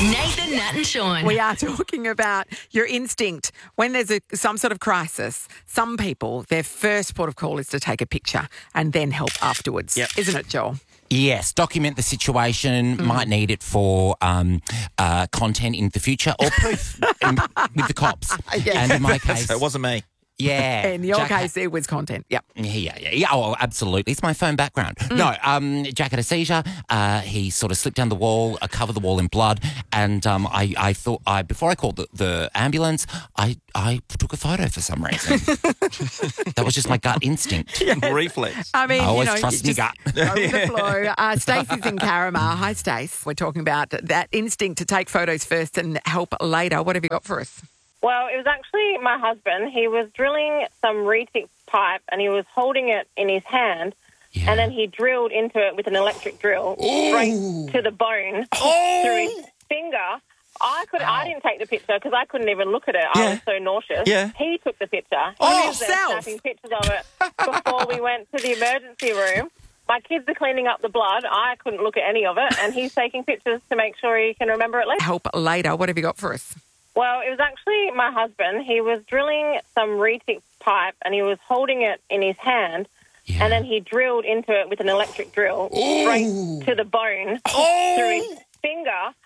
Nathan, Nat and Sean. We are talking about your instinct. When there's some sort of crisis, some people, their first port of call is to take a picture and then help afterwards. Yep. Isn't it, Joel? Yes, document the situation, might need it for content in the future or proof with the cops. Yeah. And in my case... So it wasn't me. Yeah. In your Jack case, it was content. Yep. Yeah. Oh, absolutely. It's my phone background. No, Jack had a seizure. He sort of slipped down the wall, covered the wall in blood, and I thought before I called the ambulance, I took a photo for some reason. That was just my gut instinct. Reflex. I mean, I always you trust my gut. Go with the flow. Stacey's in Carramar. Hi, Stace. We're talking about that instinct to take photos first and help later. What have you got for us? Well, it was actually my husband. He was drilling some retic pipe and he was holding it in his hand and then he drilled into it with an electric drill straight to the bone through his finger. I didn't take the picture because I couldn't even look at it. I was so nauseous. Yeah. He took the picture. He was there snapping pictures of it before we went to the emergency room. My kids are cleaning up the blood. I couldn't look at any of it, and he's taking pictures to make sure he can remember it later. Help later. What have you got for us? Well, it was actually my husband. He was drilling some retic pipe and he was holding it in his hand and then he drilled into it with an electric drill straight to the bone through his finger.